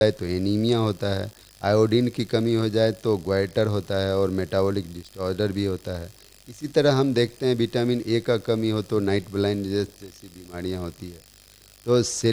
जाए तो एनीमिया होता है, आयोडीन की कमी हो जाए तो ग्वाइटर होता है और मेटाबॉलिक डिसऑर्डर भी होता है। इसी तरह हम देखते हैं विटामिन ए का कमी हो तो नाइट ब्लाइंड जैसी बीमारियां होती है। तो